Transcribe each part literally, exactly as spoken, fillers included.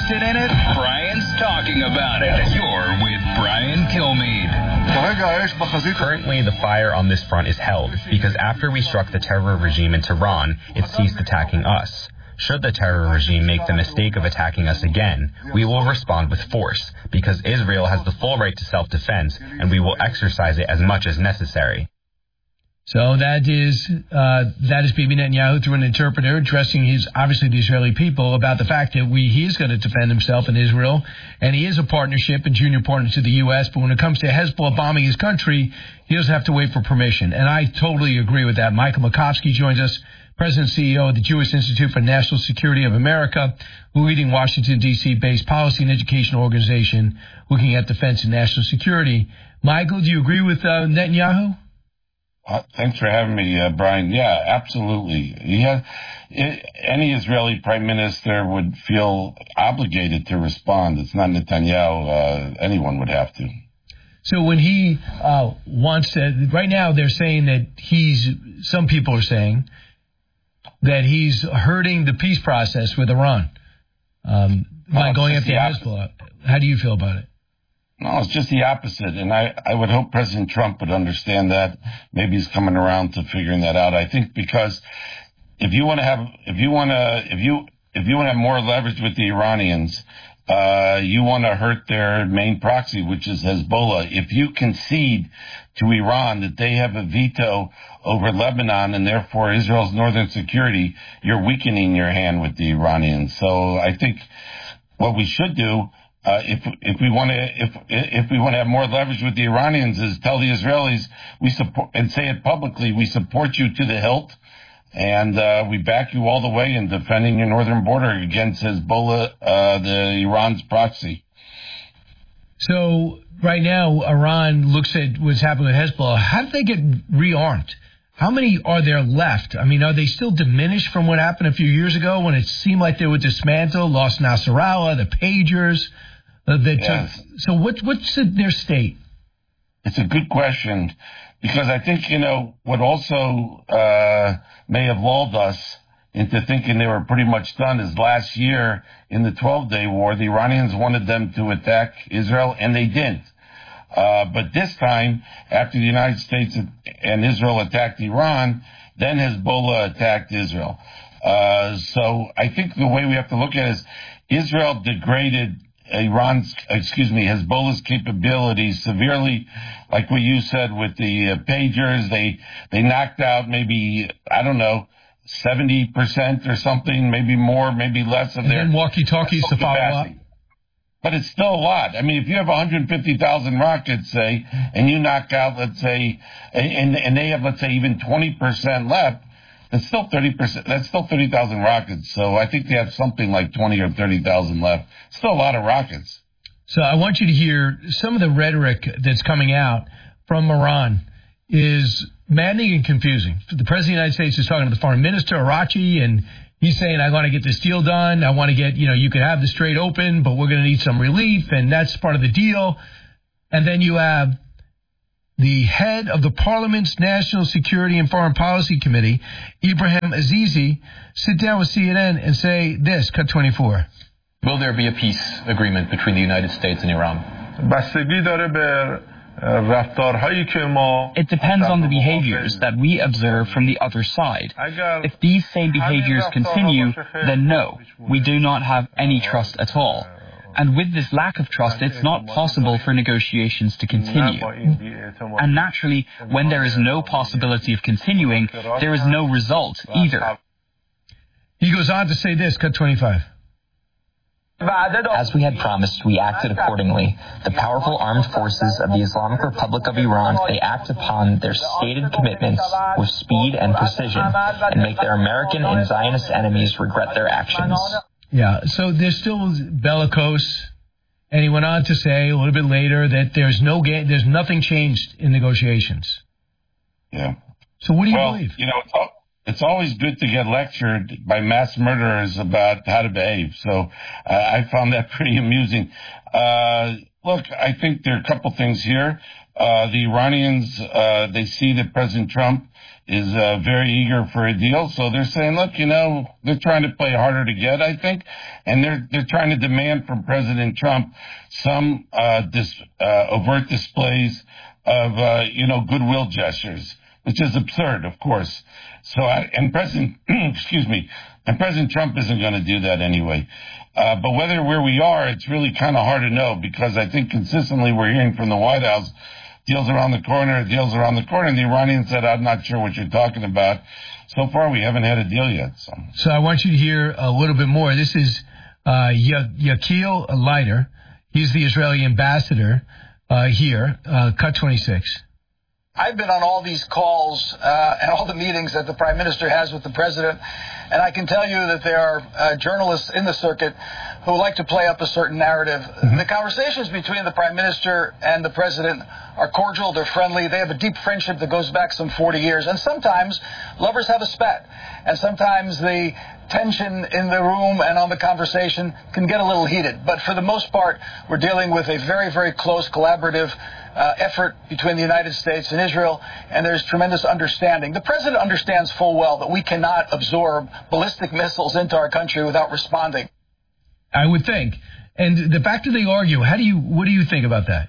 interested in it? Brian's talking about it. You're with Brian Kilmeade. Currently, the fire on this front is held because after we struck the terror regime in Tehran, it ceased attacking us. Should the terror regime make the mistake of attacking us again, we will respond with force because Israel has the full right to self-defense and we will exercise it as much as necessary. So that is uh, that is Bibi Netanyahu through an interpreter addressing his, obviously the Israeli people about the fact that we he is going to defend himself in Israel, and he is a partnership and junior partner to the U S, but when it comes to Hezbollah bombing his country, he doesn't have to wait for permission. And I totally agree with that. Michael Makovsky joins us, President and C E O of the Jewish Institute for National Security of America, leading Washington, D C-based policy and education organization looking at defense and national security. Michael, do you agree with uh, Netanyahu? Uh, thanks for having me, uh, Brian. Yeah, absolutely. Yeah, it, any Israeli prime minister would feel obligated to respond. It's not Netanyahu. Uh, anyone would have to. So when he uh, wants to, right now they're saying that he's, some people are saying that he's hurting the peace process with Iran um, by well, going after Hezbollah. How do you feel about it? No, it's just the opposite, and I, I would hope President Trump would understand that. Maybe he's coming around to figuring that out. I think because if you want to have, if you want to, if you, if you want to have more leverage with the Iranians, uh, you want to hurt their main proxy, which is Hezbollah. If you concede to Iran that they have a veto over Lebanon and therefore Israel's northern security, you're weakening your hand with the Iranians. So I think what we should do, Uh, if if we want to if if we want to have more leverage with the Iranians, is tell the Israelis we support and say it publicly. We support you to the hilt, and uh, we back you all the way in defending your northern border against Hezbollah, uh, the Iran's proxy. So right now, Iran looks at what's happening with Hezbollah. How did they get rearmed? How many are there left? I mean, are they still diminished from what happened a few years ago when it seemed like they were dismantled, lost Nasrallah, the pagers? Uh, that yes. took, so what, what's their state? It's a good question because I think, you know, what also uh, may have lulled us into thinking they were pretty much done is last year in the twelve-day war, the Iranians wanted them to attack Israel, and they didn't. Uh, but this time, after the United States and Israel attacked Iran, then Hezbollah attacked Israel. Uh, so I think the way we have to look at it is Israel degraded Iran's, excuse me, Hezbollah's capabilities severely, like what you said with the uh, pagers. They they knocked out maybe, I don't know, seventy percent or something, maybe more, maybe less of and their... And walkie-talkies to follow up. But it's still a lot. I mean, if you have one hundred fifty thousand rockets, say, and you knock out, let's say, and and they have, let's say, even twenty percent left, that's still thirty percent. That's still thirty thousand rockets. So I think they have something like twenty or thirty thousand left. Still a lot of rockets. So I want you to hear some of the rhetoric that's coming out from Iran is maddening and confusing. The President of the United States is talking to the Foreign Minister, Arachi, and he's saying, I want to get this deal done. I want to get, you know, you could have the Strait open, but we're going to need some relief, and that's part of the deal. And then you have the head of the Parliament's National Security and Foreign Policy Committee, Ibrahim Azizi, sit down with C N N and say this, cut twenty-four. Will there be a peace agreement between the United States and Iran? It depends on the behaviors that we observe from the other side. If these same behaviors continue, then no, we do not have any trust at all. And with this lack of trust, it's not possible for negotiations to continue. And naturally, when there is no possibility of continuing, there is no result either. He goes on to say this, cut twenty-five. As we had promised, we acted accordingly. The powerful armed forces of the Islamic Republic of Iran, they act upon their stated commitments with speed and precision and make their American and Zionist enemies regret their actions. Yeah, so there's still bellicose, and he went on to say a little bit later that there's no ga- there's nothing changed in negotiations. Yeah. So what do you well, believe? You know, it's, it's always good to get lectured by mass murderers about how to behave. So uh, I found that pretty amusing. Uh, look, I think there are a couple things here. Uh, the Iranians, uh, they see that President Trump is uh, very eager for a deal. So they're saying, look, you know, they're trying to play harder to get, I think, and they're they're trying to demand from President Trump some uh, dis, uh, overt displays of, uh, you know, goodwill gestures, which is absurd, of course. So, I, and President, excuse me, and President Trump isn't going to do that anyway. Uh, but whether where we are, it's really kind of hard to know, because I think consistently we're hearing from the White House, deals around the corner, deals around the corner. And the Iranians said, I'm not sure what you're talking about. So far, we haven't had a deal yet. So, so I want you to hear a little bit more. This is uh, Yakil Leiter. He's the Israeli ambassador uh, here, uh, cut twenty-six. I've been on all these calls uh, and all the meetings that the Prime Minister has with the President, and I can tell you that there are uh, journalists in the circuit who like to play up a certain narrative. Mm-hmm. The conversations between the Prime Minister and the President are cordial, they're friendly, they have a deep friendship that goes back some forty years, and sometimes lovers have a spat, and sometimes the tension in the room and on the conversation can get a little heated. But for the most part, we're dealing with a very, very close collaborative Uh, effort between the United States and Israel, and there's tremendous understanding. The President understands full well that we cannot absorb ballistic missiles into our country without responding. I would think. And the fact that they argue, how do you, what do you think about that?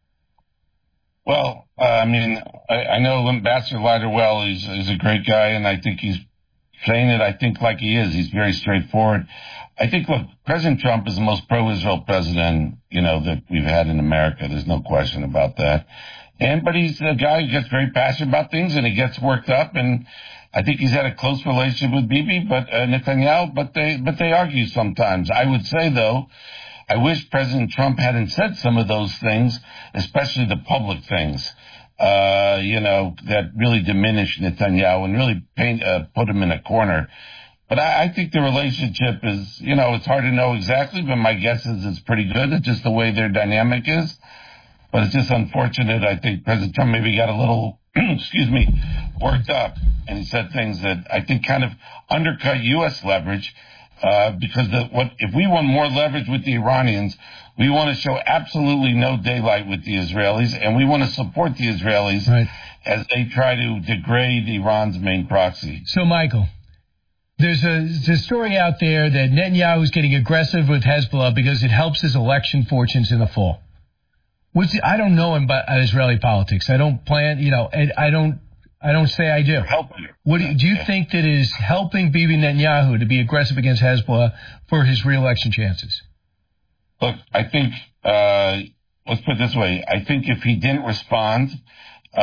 Well, uh, I mean, I, I know Ambassador Leiter well. He's, he's a great guy, and I think he's saying it, I think, like he is. He's very straightforward. I think, look, President Trump is the most pro-Israel president, you know, that we've had in America. There's no question about that. And, but he's a guy who gets very passionate about things, and he gets worked up, and I think he's had a close relationship with Bibi, but, uh, Netanyahu, but they, but they argue sometimes. I would say, though, I wish President Trump hadn't said some of those things, especially the public things, uh, you know, that really diminish Netanyahu and really paint, uh, put him in a corner. But I, I think the relationship is, you know, it's hard to know exactly, but my guess is it's pretty good. It's just the way their dynamic is. But it's just unfortunate. I think President Trump maybe got a little, excuse me, worked up. And he said things that I think kind of undercut U S leverage. Uh, because the, what, if we want more leverage with the Iranians, we want to show absolutely no daylight with the Israelis. And we want to support the Israelis right. as they try to degrade Iran's main proxy. So, Michael, There's a, there's a story out there that Netanyahu is getting aggressive with Hezbollah because it helps his election fortunes in the fall. What's the, I don't know about Israeli politics. I don't plan, you know, I, I don't, I don't say I do. What do you, do you think that is helping Bibi Netanyahu to be aggressive against Hezbollah for his re-election chances? Look, I think, uh, let's put it this way. I think if he didn't respond, uh,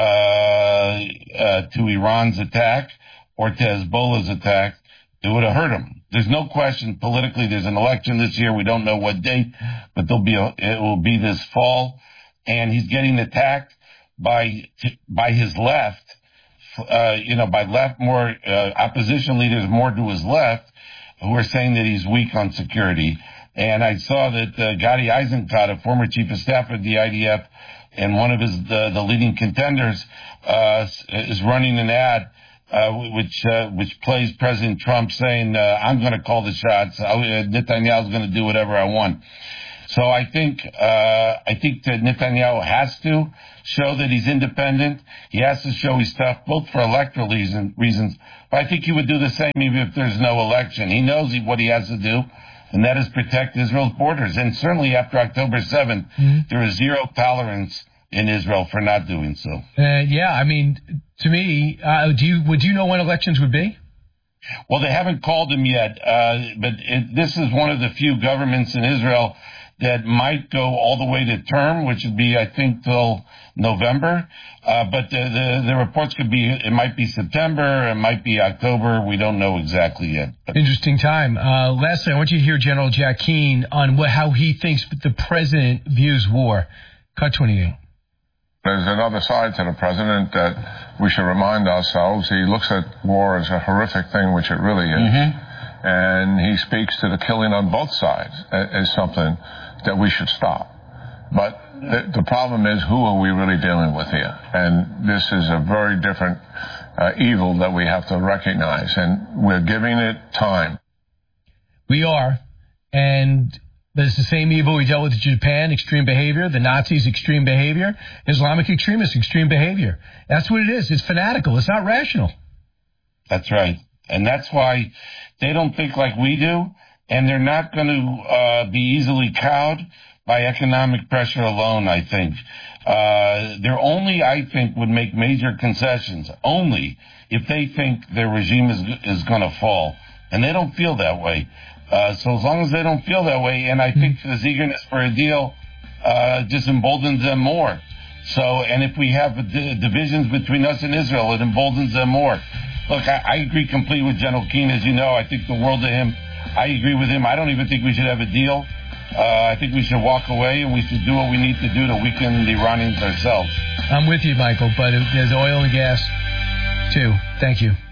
uh, to Iran's attack or to Hezbollah's attack, it would have hurt him. There's no question politically there's an election this year. We don't know what date, but there'll be a, it will be this fall. And he's getting attacked by, by his left, uh, you know, by left more, uh, opposition leaders more to his left who are saying that he's weak on security. And I saw that, uh, Gadi Eisenkot, a former chief of staff of the I D F and one of his, the, the leading contenders, uh, is running an ad Uh, which uh, which plays President Trump saying, uh, I'm going to call the shots. Uh, Netanyahu's going to do whatever I want. So I think uh, I think that Netanyahu has to show that he's independent. He has to show he's tough, both for electoral reasons. But I think he would do the same even if there's no election. He knows what he has to do, and that is protect Israel's borders. And certainly after October seventh, mm-hmm. there is zero tolerance in Israel for not doing so. Uh, yeah, I mean, to me, uh, do you would you know when elections would be? Well, they haven't called them yet, uh, but it, this is one of the few governments in Israel that might go all the way to term, which would be, I think, till November. Uh, but the, the, the reports could be, it might be September, it might be October. We don't know exactly yet. But. Interesting time. Uh, lastly, I want you to hear General Jack Keane on what, how he thinks the president views war. Cut twenty-eight. There's another side to the president that we should remind ourselves. He looks at war as a horrific thing, which it really is. Mm-hmm. And he speaks to the killing on both sides as something that we should stop. But the, the problem is, who are we really dealing with here? And this is a very different uh, evil that we have to recognize. And we're giving it time. We are. And... But it's the same evil we dealt with in Japan, extreme behavior, the Nazis, extreme behavior, Islamic extremists, extreme behavior. That's what it is. It's fanatical. It's not rational. That's right. And that's why they don't think like we do, and they're not going to uh, be easily cowed by economic pressure alone, I think. Uh, they're only, I think, would make major concessions only if they think their regime is is going to fall. And they don't feel that way. Uh, so as long as they don't feel that way, and I think this eagerness for a deal uh, just emboldens them more. So, and if we have d- divisions between us and Israel, it emboldens them more. Look, I, I agree completely with General Keane, as you know. I think the world of him. I agree with him. I don't even think we should have a deal. Uh, I think we should walk away, and we should do what we need to do to weaken the Iranians ourselves. I'm with you, Michael, but there's oil and gas, too. Thank you.